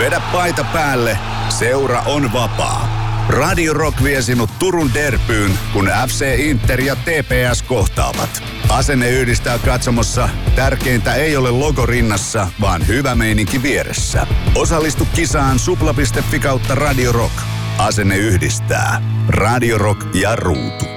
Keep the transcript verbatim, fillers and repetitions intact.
Vedä paita päälle, seura on vapaa. Radio Rock vie sinut Turun derbyyn, kun F C Inter ja T P S kohtaavat. Asenne yhdistää katsomossa. Tärkeintä ei ole logo rinnassa, vaan hyvä meininki vieressä. Osallistu kisaan supla piste fi kautta Radio Rock. Asenne yhdistää. Radio Rock ja ruutu.